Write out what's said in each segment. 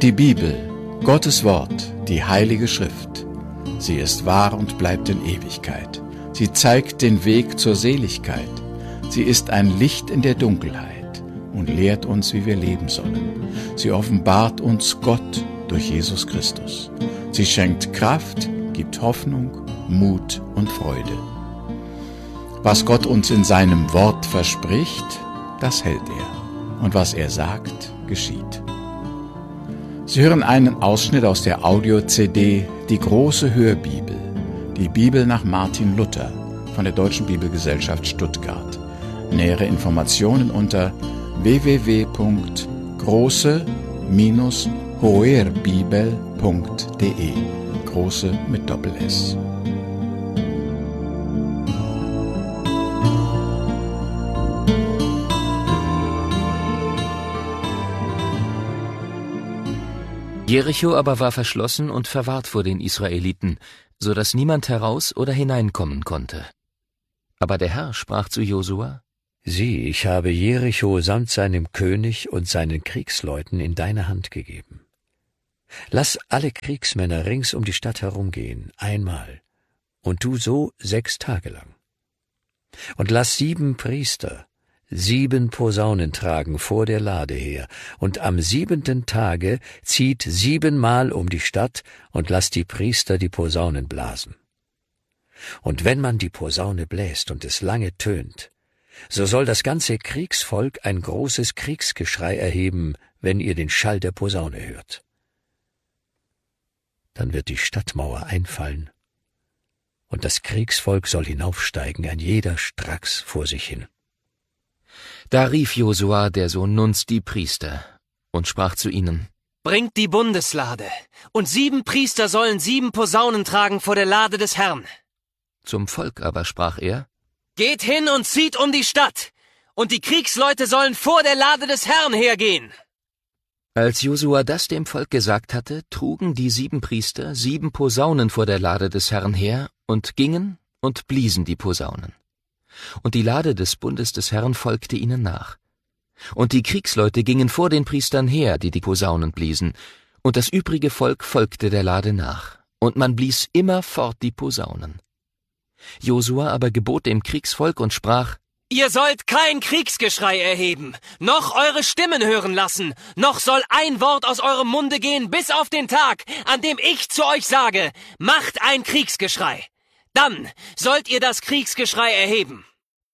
Die Bibel, Gottes Wort, die Heilige Schrift. Sie ist wahr und bleibt in Ewigkeit. Sie zeigt den Weg zur Seligkeit. Sie ist ein Licht in der Dunkelheit und lehrt uns, wie wir leben sollen. Sie offenbart uns Gott durch Jesus Christus. Sie schenkt Kraft, gibt Hoffnung, Mut und Freude. Was Gott uns in seinem Wort verspricht, das hält er. Und was er sagt, geschieht. Sie hören einen Ausschnitt aus der Audio-CD Die große Hörbibel, die Bibel nach Martin Luther von der Deutschen Bibelgesellschaft Stuttgart. Nähere Informationen unter www.große-hoerbibel.de. Große mit Doppel-S. Jericho aber war verschlossen und verwahrt vor den Israeliten, so dass niemand heraus oder hineinkommen konnte. Aber der Herr sprach zu Josua: Sieh, ich habe Jericho samt seinem König und seinen Kriegsleuten in deine Hand gegeben. Lass alle Kriegsmänner rings um die Stadt herumgehen, einmal, und tu so 6 Tage lang. Und lass 7 Priester 7 Posaunen tragen vor der Lade her, und am 7. Tage zieht 7-mal um die Stadt und lasst die Priester die Posaunen blasen. Und wenn man die Posaune bläst und es lange tönt, so soll das ganze Kriegsvolk ein großes Kriegsgeschrei erheben, wenn ihr den Schall der Posaune hört. Dann wird die Stadtmauer einfallen, und das Kriegsvolk soll hinaufsteigen, ein jeder stracks vor sich hin. Da rief Josua, der Sohn Nuns, die Priester und sprach zu ihnen: Bringt die Bundeslade, und 7 Priester sollen 7 Posaunen tragen vor der Lade des Herrn. Zum Volk aber sprach er: Geht hin und zieht um die Stadt, und die Kriegsleute sollen vor der Lade des Herrn hergehen. Als Josua das dem Volk gesagt hatte, trugen die 7 Priester 7 Posaunen vor der Lade des Herrn her und gingen und bliesen die Posaunen. Und die Lade des Bundes des Herrn folgte ihnen nach. Und die Kriegsleute gingen vor den Priestern her, die die Posaunen bliesen, und das übrige Volk folgte der Lade nach, und man blies immerfort die Posaunen. Josua aber gebot dem Kriegsvolk und sprach: Ihr sollt kein Kriegsgeschrei erheben, noch eure Stimmen hören lassen, noch soll ein Wort aus eurem Munde gehen bis auf den Tag, an dem ich zu euch sage: Macht ein Kriegsgeschrei. Dann sollt ihr das Kriegsgeschrei erheben.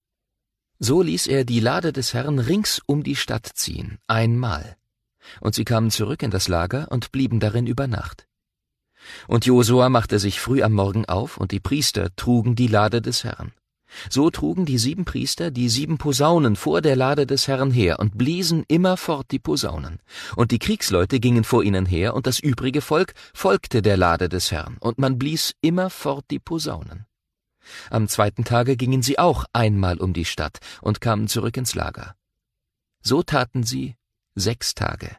So ließ er die Lade des Herrn rings um die Stadt ziehen, einmal. Und sie kamen zurück in das Lager und blieben darin über Nacht. Und Josua machte sich früh am Morgen auf, und die Priester trugen die Lade des Herrn. So trugen die 7 Priester die 7 Posaunen vor der Lade des Herrn her und bliesen immerfort die Posaunen. Und die Kriegsleute gingen vor ihnen her, und das übrige Volk folgte der Lade des Herrn, und man blies immerfort die Posaunen. Am 2. Tage gingen sie auch einmal um die Stadt und kamen zurück ins Lager. So taten sie 6 Tage.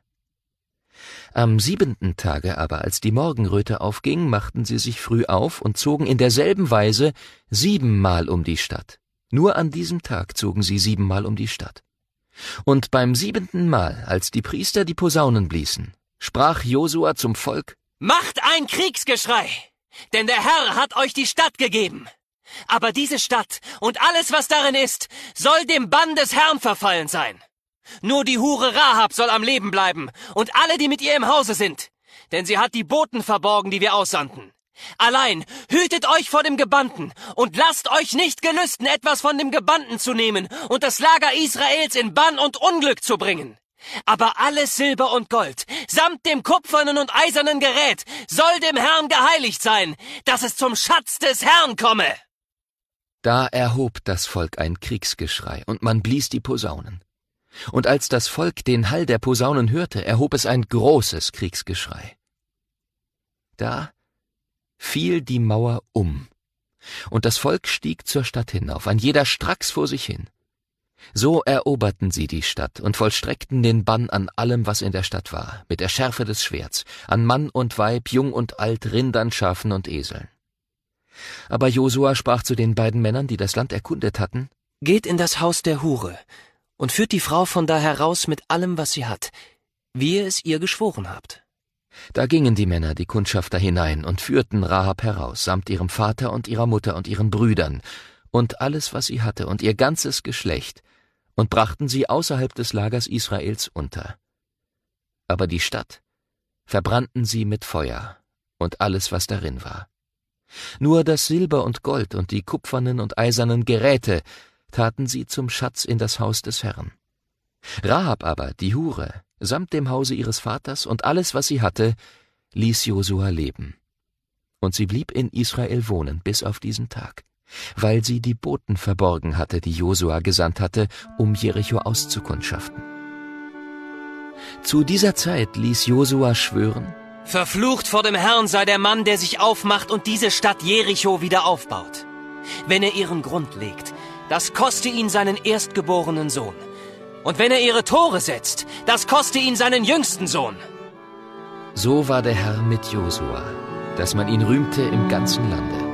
Am 7. Tage aber, als die Morgenröte aufging, machten sie sich früh auf und zogen in derselben Weise 7-mal um die Stadt. Nur an diesem Tag zogen sie 7-mal um die Stadt. Und beim 7. Mal, als die Priester die Posaunen bliesen, sprach Josua zum Volk: Macht ein Kriegsgeschrei, denn der Herr hat euch die Stadt gegeben. Aber diese Stadt und alles, was darin ist, soll dem Bann des Herrn verfallen sein. Nur die Hure Rahab soll am Leben bleiben und alle, die mit ihr im Hause sind, denn sie hat die Boten verborgen, die wir aussandten. Allein hütet euch vor dem Gebannten und lasst euch nicht gelüsten, etwas von dem Gebannten zu nehmen und das Lager Israels in Bann und Unglück zu bringen. Aber alles Silber und Gold, samt dem kupfernen und eisernen Gerät, soll dem Herrn geheiligt sein, dass es zum Schatz des Herrn komme. Da erhob das Volk ein Kriegsgeschrei, und man blies die Posaunen. Und als das Volk den Hall der Posaunen hörte, erhob es ein großes Kriegsgeschrei. Da fiel die Mauer um, und das Volk stieg zur Stadt hinauf, ein jeder stracks vor sich hin. So eroberten sie die Stadt und vollstreckten den Bann an allem, was in der Stadt war, mit der Schärfe des Schwerts, an Mann und Weib, Jung und Alt, Rindern, Schafen und Eseln. Aber Josua sprach zu den beiden Männern, die das Land erkundet hatten: Geht in das Haus der Hure und führt die Frau von da heraus mit allem, was sie hat, wie ihr es ihr geschworen habt. Da gingen die Männer, die Kundschafter, hinein und führten Rahab heraus, samt ihrem Vater und ihrer Mutter und ihren Brüdern und alles, was sie hatte, und ihr ganzes Geschlecht, und brachten sie außerhalb des Lagers Israels unter. Aber die Stadt verbrannten sie mit Feuer und alles, was darin war. Nur das Silber und Gold und die kupfernen und eisernen Geräte taten sie zum Schatz in das Haus des Herrn. Rahab aber, die Hure, samt dem Hause ihres Vaters und alles, was sie hatte, ließ Josua leben. Und sie blieb in Israel wohnen bis auf diesen Tag, weil sie die Boten verborgen hatte, die Josua gesandt hatte, um Jericho auszukundschaften. Zu dieser Zeit ließ Josua schwören: Verflucht vor dem Herrn sei der Mann, der sich aufmacht und diese Stadt Jericho wieder aufbaut. Wenn er ihren Grund legt, das koste ihn seinen erstgeborenen Sohn. Und wenn er ihre Tore setzt, das koste ihn seinen jüngsten Sohn. So war der Herr mit Josua, dass man ihn rühmte im ganzen Lande.